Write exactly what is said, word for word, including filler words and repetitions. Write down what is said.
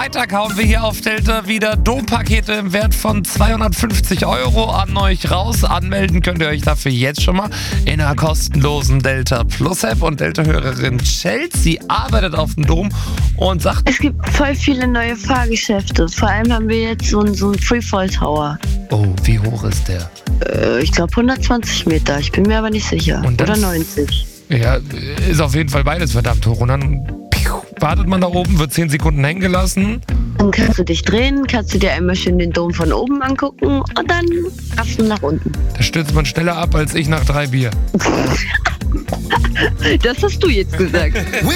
Freitag hauen wir hier auf Delta wieder Dompakete im Wert von zweihundertfünfzig Euro an euch raus. Anmelden könnt ihr euch dafür jetzt schon mal in einer kostenlosen Delta Plus App. Und Delta-Hörerin Chelsea arbeitet auf dem Dom und sagt... Es gibt voll viele neue Fahrgeschäfte. Vor allem haben wir jetzt so einen, so einen Freefall Tower. Oh, wie hoch ist der? Äh, ich glaube hundertzwanzig Meter. Ich bin mir aber nicht sicher. Und dann- Oder neunzig. Ja, ist auf jeden Fall beides verdammt hoch. Und dann piu, wartet man da oben, wird zehn Sekunden hängen gelassen. Dann kannst du dich drehen, kannst du dir einmal schön den Dom von oben angucken und dann raffst du nach unten. Da stürzt man schneller ab als ich nach drei Bier. Das hast du jetzt gesagt.